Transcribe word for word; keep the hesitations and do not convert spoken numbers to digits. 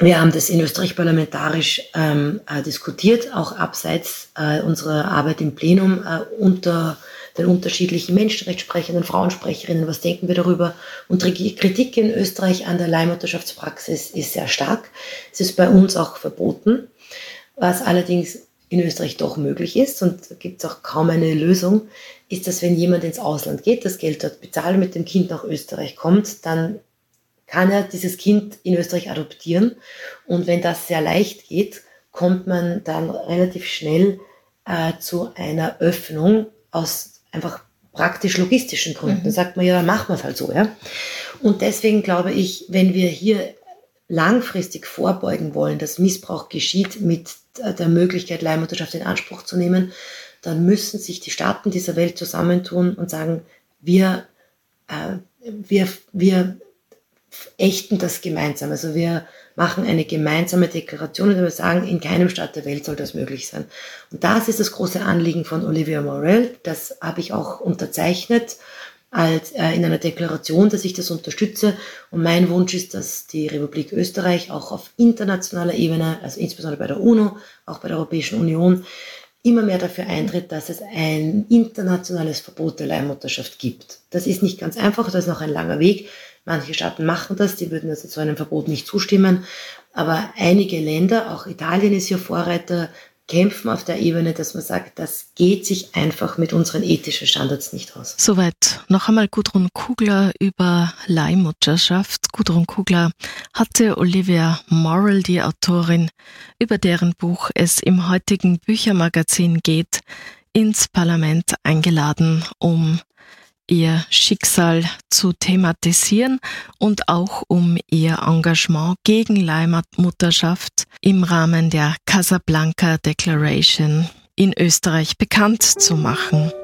Wir haben das in Österreich parlamentarisch ähm, äh, diskutiert, auch abseits äh, unserer Arbeit im Plenum äh, unter den unterschiedlichen Menschenrechtssprecherinnen, Frauensprecherinnen. Was denken wir darüber? Und die Kritik in Österreich an der Leihmutterschaftspraxis ist sehr stark. Es ist bei uns auch verboten, was allerdings in Österreich doch möglich ist, und da gibt es auch kaum eine Lösung, ist, dass wenn jemand ins Ausland geht, das Geld dort bezahlt, mit dem Kind nach Österreich kommt, dann kann er dieses Kind in Österreich adoptieren. Und wenn das sehr leicht geht, kommt man dann relativ schnell äh, zu einer Öffnung aus einfach praktisch logistischen Gründen. Mhm. Da sagt man, ja, dann machen wir es halt so. Ja? Und deswegen glaube ich, wenn wir hier langfristig vorbeugen wollen, dass Missbrauch geschieht mit der Möglichkeit, Leihmutterschaft in Anspruch zu nehmen, dann müssen sich die Staaten dieser Welt zusammentun und sagen, wir, äh, wir, wir ächten das gemeinsam. Also wir machen eine gemeinsame Deklaration, in der wir sagen, in keinem Staat der Welt soll das möglich sein. Und das ist das große Anliegen von Olivia Morel. Das habe ich auch unterzeichnet als äh, in einer Deklaration, dass ich das unterstütze. Und mein Wunsch ist, dass die Republik Österreich auch auf internationaler Ebene, also insbesondere bei der UNO, auch bei der Europäischen Union, immer mehr dafür eintritt, dass es ein internationales Verbot der Leihmutterschaft gibt. Das ist nicht ganz einfach, das ist noch ein langer Weg. Manche Staaten machen das, die würden also zu einem Verbot nicht zustimmen. Aber einige Länder, auch Italien ist hier Vorreiter, kämpfen auf der Ebene, dass man sagt, das geht sich einfach mit unseren ethischen Standards nicht aus. Soweit noch einmal Gudrun Kugler über Leihmutterschaft. Gudrun Kugler hatte Olivia Morel, die Autorin, über deren Buch es im heutigen Büchermagazin geht, ins Parlament eingeladen, um ihr Schicksal zu thematisieren und auch um ihr Engagement gegen Leihmutterschaft im Rahmen der Casablanca Declaration in Österreich bekannt zu machen.